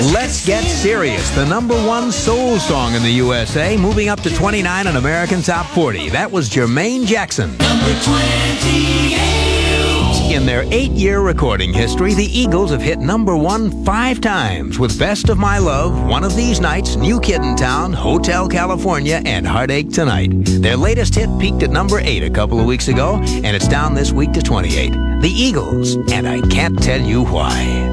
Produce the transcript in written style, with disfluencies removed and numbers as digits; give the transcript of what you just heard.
Let's Get Serious, the number one soul song in the USA, moving up to 29 on American Top 40. That was Jermaine Jackson. Number 28. In their 8-year recording history, the Eagles have hit number one 5 times with Best of My Love, One of These Nights, New Kid in Town, Hotel California, and Heartache Tonight. Their latest hit peaked at number 8 a couple of weeks ago, and it's down this week to 28. The Eagles, and I Can't Tell You Why.